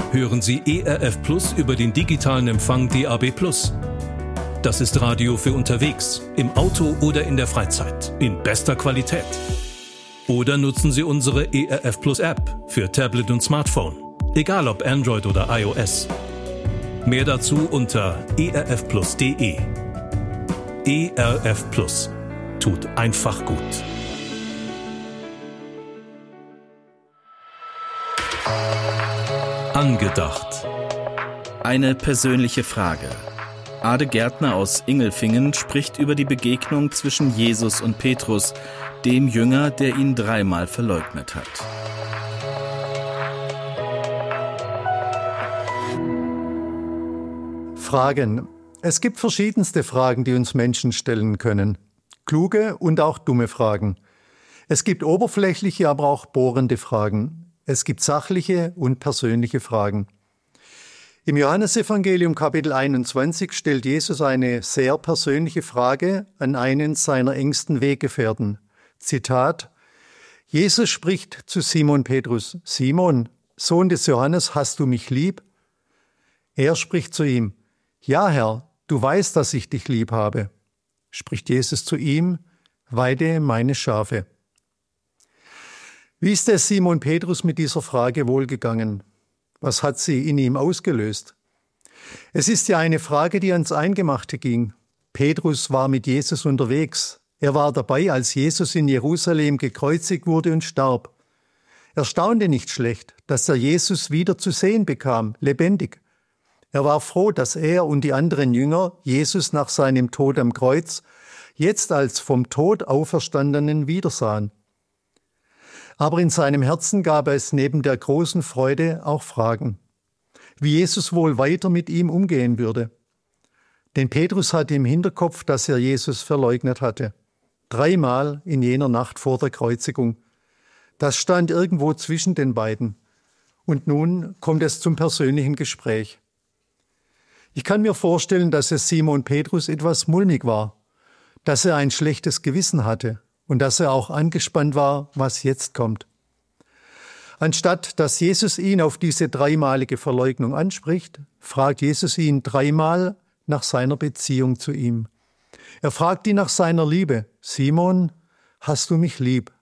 hören Sie ERF Plus über den digitalen Empfang DAB+. Das ist Radio für unterwegs, im Auto oder in der Freizeit, in bester Qualität. Oder nutzen Sie unsere ERF Plus App für Tablet und Smartphone, egal ob Android oder iOS. Mehr dazu unter erfplus.de. ERF Plus tut einfach gut. Angedacht. Eine persönliche Frage. Ade Gärtner aus Ingelfingen spricht über die Begegnung zwischen Jesus und Petrus, dem Jünger, der ihn 3-mal verleugnet hat. Fragen. Es gibt verschiedenste Fragen, die uns Menschen stellen können. Kluge und auch dumme Fragen. Es gibt oberflächliche, aber auch bohrende Fragen. Es gibt sachliche und persönliche Fragen. Im Johannesevangelium Kapitel 21 stellt Jesus eine sehr persönliche Frage an einen seiner engsten Weggefährten. Zitat: Jesus spricht zu Simon Petrus: Simon, Sohn des Johannes, hast du mich lieb? Er spricht zu ihm: Ja, Herr, du weißt, dass ich dich lieb habe. Spricht Jesus zu ihm: Weide meine Schafe. Wie ist es Simon Petrus mit dieser Frage wohlgegangen? Was hat sie in ihm ausgelöst? Es ist ja eine Frage, die ans Eingemachte ging. Petrus war mit Jesus unterwegs. Er war dabei, als Jesus in Jerusalem gekreuzigt wurde und starb. Er staunte nicht schlecht, dass er Jesus wieder zu sehen bekam, lebendig. Er war froh, dass er und die anderen Jünger Jesus nach seinem Tod am Kreuz jetzt als vom Tod Auferstandenen wiedersahen. Aber in seinem Herzen gab es neben der großen Freude auch Fragen, wie Jesus wohl weiter mit ihm umgehen würde. Denn Petrus hatte im Hinterkopf, dass er Jesus verleugnet hatte. 3-mal in jener Nacht vor der Kreuzigung. Das stand irgendwo zwischen den beiden. Und nun kommt es zum persönlichen Gespräch. Ich kann mir vorstellen, dass es Simon Petrus etwas mulmig war, dass er ein schlechtes Gewissen hatte und dass er auch angespannt war, was jetzt kommt. Anstatt dass Jesus ihn auf diese 3-malige Verleugnung anspricht, fragt Jesus ihn 3-mal nach seiner Beziehung zu ihm. Er fragt ihn nach seiner Liebe. Simon, hast du mich lieb?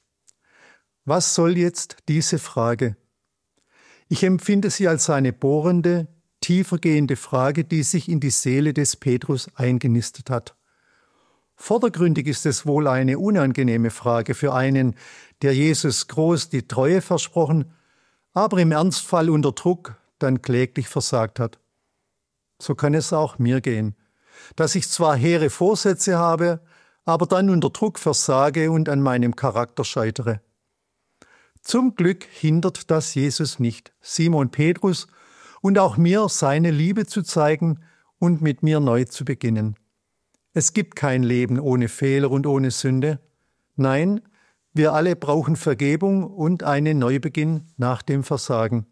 Was soll jetzt diese Frage? Ich empfinde sie als eine bohrende, tiefergehende Frage, die sich in die Seele des Petrus eingenistet hat. Vordergründig ist es wohl eine unangenehme Frage für einen, der Jesus groß die Treue versprochen, aber im Ernstfall unter Druck dann kläglich versagt hat. So kann es auch mir gehen, dass ich zwar hehre Vorsätze habe, aber dann unter Druck versage und an meinem Charakter scheitere. Zum Glück hindert das Jesus nicht, Simon Petrus und auch mir seine Liebe zu zeigen und mit mir neu zu beginnen. Es gibt kein Leben ohne Fehler und ohne Sünde. Nein, wir alle brauchen Vergebung und einen Neubeginn nach dem Versagen.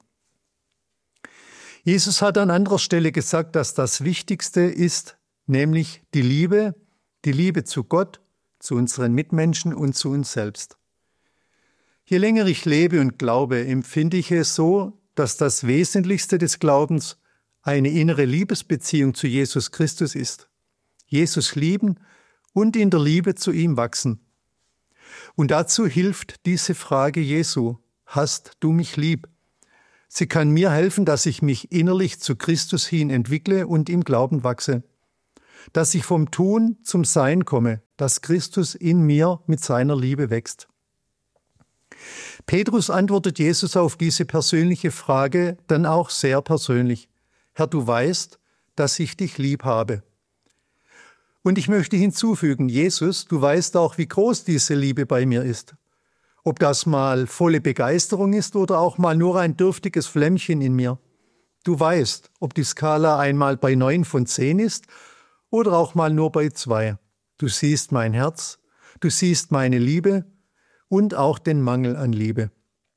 Jesus hat an anderer Stelle gesagt, dass das Wichtigste ist, nämlich die Liebe zu Gott, zu unseren Mitmenschen und zu uns selbst. Je länger ich lebe und glaube, empfinde ich es so, dass das Wesentlichste des Glaubens eine innere Liebesbeziehung zu Jesus Christus ist. Jesus lieben und in der Liebe zu ihm wachsen. Und dazu hilft diese Frage Jesu: Hast du mich lieb? Sie kann mir helfen, dass ich mich innerlich zu Christus hin entwickle und im Glauben wachse. Dass ich vom Tun zum Sein komme, dass Christus in mir mit seiner Liebe wächst. Petrus antwortet Jesus auf diese persönliche Frage dann auch sehr persönlich: Herr, du weißt, dass ich dich lieb habe. Und ich möchte hinzufügen, Jesus, du weißt auch, wie groß diese Liebe bei mir ist. Ob das mal volle Begeisterung ist oder auch mal nur ein dürftiges Flämmchen in mir. Du weißt, ob die Skala einmal bei 9 von 10 ist oder auch mal nur bei 2. Du siehst mein Herz, du siehst meine Liebe und auch den Mangel an Liebe.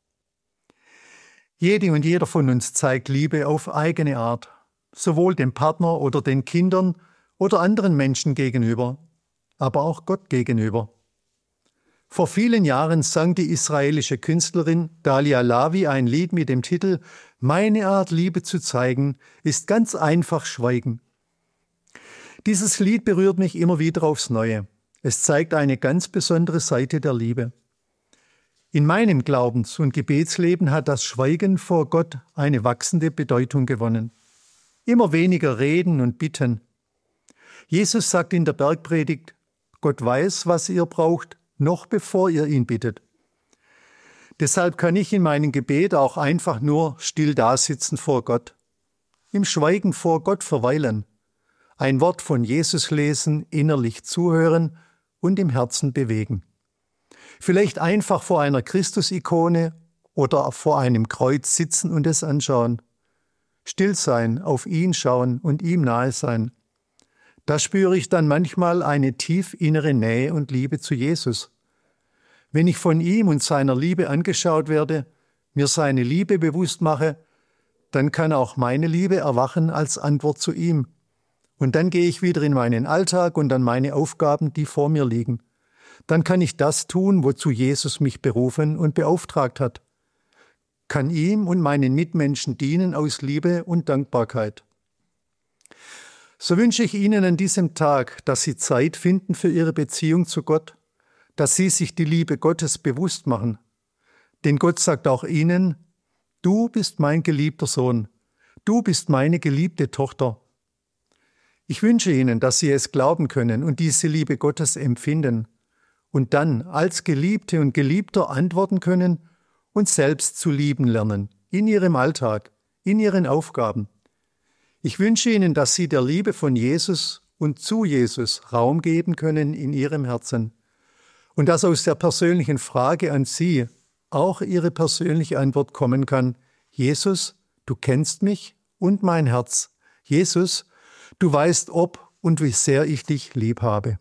Jede und jeder von uns zeigt Liebe auf eigene Art, sowohl dem Partner oder den Kindern oder anderen Menschen gegenüber, aber auch Gott gegenüber. Vor vielen Jahren sang die israelische Künstlerin Dalia Lavi ein Lied mit dem Titel »Meine Art, Liebe zu zeigen, ist ganz einfach Schweigen«. Dieses Lied berührt mich immer wieder aufs Neue. Es zeigt eine ganz besondere Seite der Liebe. In meinem Glaubens- und Gebetsleben hat das Schweigen vor Gott eine wachsende Bedeutung gewonnen. Immer weniger reden und bitten. Jesus sagt in der Bergpredigt, Gott weiß, was ihr braucht, noch bevor ihr ihn bittet. Deshalb kann ich in meinem Gebet auch einfach nur still dasitzen vor Gott, im Schweigen vor Gott verweilen, ein Wort von Jesus lesen, innerlich zuhören und im Herzen bewegen. Vielleicht einfach vor einer Christus-Ikone oder vor einem Kreuz sitzen und es anschauen. Still sein, auf ihn schauen und ihm nahe sein. Da spüre ich dann manchmal eine tief innere Nähe und Liebe zu Jesus. Wenn ich von ihm und seiner Liebe angeschaut werde, mir seine Liebe bewusst mache, dann kann auch meine Liebe erwachen als Antwort zu ihm. Und dann gehe ich wieder in meinen Alltag und an meine Aufgaben, die vor mir liegen. Dann kann ich das tun, wozu Jesus mich berufen und beauftragt hat. Kann ihm und meinen Mitmenschen dienen aus Liebe und Dankbarkeit. So wünsche ich Ihnen an diesem Tag, dass Sie Zeit finden für Ihre Beziehung zu Gott, dass Sie sich die Liebe Gottes bewusst machen. Denn Gott sagt auch Ihnen, du bist mein geliebter Sohn, du bist meine geliebte Tochter. Ich wünsche Ihnen, dass Sie es glauben können und diese Liebe Gottes empfinden und dann als Geliebte und Geliebter antworten können und selbst zu lieben lernen, in Ihrem Alltag, in Ihren Aufgaben. Ich wünsche Ihnen, dass Sie der Liebe von Jesus und zu Jesus Raum geben können in Ihrem Herzen und dass aus der persönlichen Frage an Sie auch Ihre persönliche Antwort kommen kann. Jesus, du kennst mich und mein Herz. Jesus, du weißt, ob und wie sehr ich dich lieb habe.